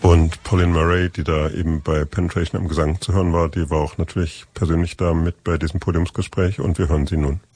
Und Pauline Murray, die da eben bei Penetration am Gesang zu hören war, die war auch natürlich persönlich da mit bei diesem Podiumsgespräch und wir hören sie nun.